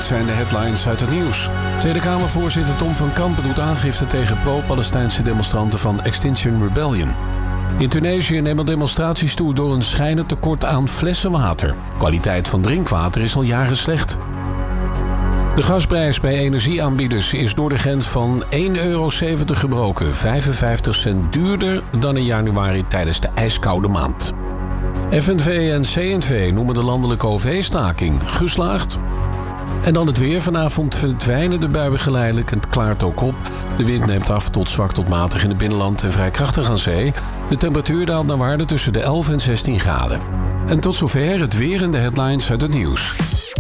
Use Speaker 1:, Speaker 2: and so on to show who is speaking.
Speaker 1: dit zijn de headlines uit het nieuws. Tweede Kamervoorzitter Tom van Kampen doet aangifte tegen pro-Palestijnse demonstranten van Extinction Rebellion. In Tunesië nemen demonstraties toe door een schijnend tekort aan flessen water. Kwaliteit van drinkwater is al jaren slecht. De gasprijs bij energieaanbieders is door de grens van €1,70 gebroken. 55 cent duurder dan in januari tijdens de ijskoude maand. FNV en CNV noemen de landelijke OV-staking geslaagd. En dan het weer. Vanavond verdwijnen de buien geleidelijk en het klaart ook op. De wind neemt af tot zwak tot matig in het binnenland en vrij krachtig aan zee. De temperatuur daalt naar waarde tussen de 11 en 16 graden. En tot zover het weer en de headlines uit het nieuws.